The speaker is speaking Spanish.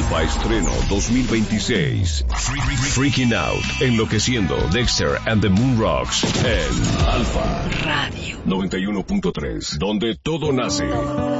Alfa Estreno 2026. Freaking Out, Enloqueciendo, Dexter and the Moon Rocks en Alfa Radio 91.3, donde todo nace.